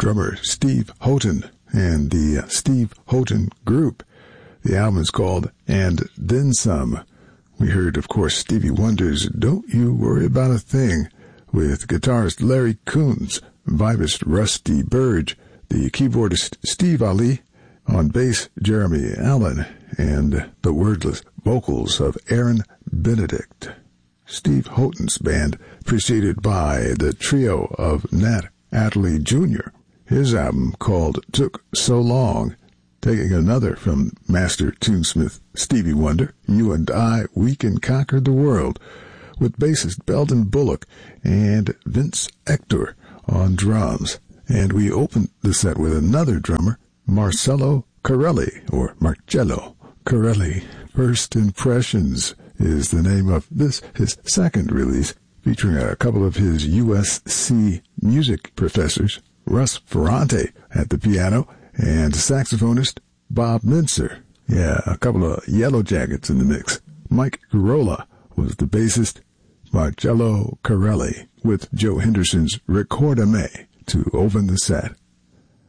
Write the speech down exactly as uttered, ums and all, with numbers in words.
drummer Steve Houghton and the uh, Steve Houghton Group. The album is called And Then Some. We heard, of course, Stevie Wonder's Don't You Worry About a Thing with guitarist Larry Coons, vibist Rusty Burge, the keyboardist Steve Ali, on bass Jeremy Allen, and the wordless vocals of Aaron Benedict. Steve Houghton's band, preceded by the trio of Nat Adderley Junior His album called Took So Long, taking another from master tunesmith Stevie Wonder, You and I, We Can Conquer the World, with bassist Belden Bullock and Vince Ector on drums. And we opened the set with another drummer, Marcello Corelli, or Marcello Corelli. First Impressions is the name of this, his second release, featuring a couple of his U S C music professors, Russ Ferrante at the piano, and saxophonist Bob Mincer. Yeah, a couple of Yellow Jackets in the mix. Mike Girola was the bassist. Marcello Corelli with Joe Henderson's Record a Me to open the set.